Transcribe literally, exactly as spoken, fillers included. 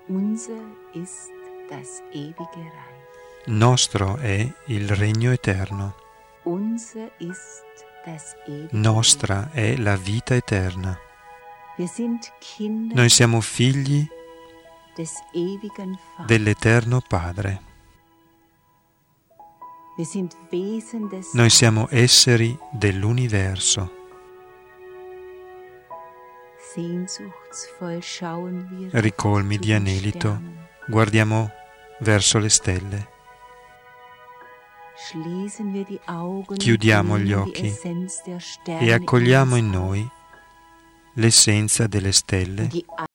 Unser ist das ewige Reich. Nostro è il regno eterno. Unser ist das ewige Nostra è la vita eterna. Wir sind Kinder Noi siamo figli des ewigen Vaters. dell'Eterno Padre. Wir sind Wesen des Noi siamo esseri dell'universo. Sehnsuchtsvoll schauen wir Ricolmi zu di den anelito, Sternen. guardiamo verso le stelle. Schließen wir die Augen Chiudiamo und gli nehmen die occhi Essenz der Sterne e accogliamo in uns auf. noi l'essenza delle stelle Die